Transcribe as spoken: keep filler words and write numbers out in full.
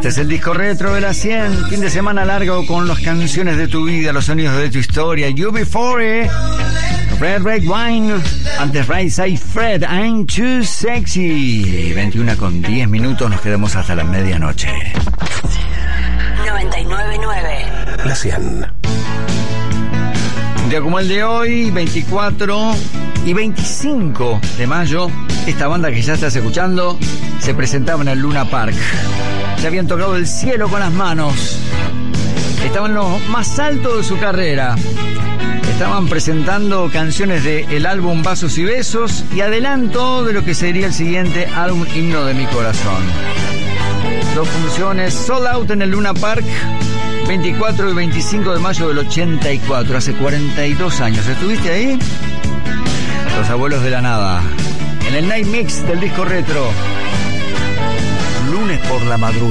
Este es el disco retro de la cien, fin de semana largo con las canciones de tu vida, los sonidos de tu historia. You Before, Red Red Wine, antes Right Side Fred, I'm Too Sexy. veintiuna con diez minutos, nos quedamos hasta la medianoche. noventa y nueve punto nueve. La cien. Un día como el de hoy, veinticuatro y veinticinco de mayo, esta banda que ya estás escuchando se presentaba en el Luna Park. Se habían tocado el cielo con las manos. Estaban en lo más alto de su carrera. Estaban presentando canciones del álbum Vasos y Besos y adelanto de lo que sería el siguiente álbum, Himno de mi Corazón. Dos funciones sold out en el Luna Park, veinticuatro y veinticinco de mayo del ochenta y cuatro, hace cuarenta y dos años. ¿Estuviste ahí? Los Abuelos de la Nada, en el Night Mix del disco retro. Lunes por la madrugada.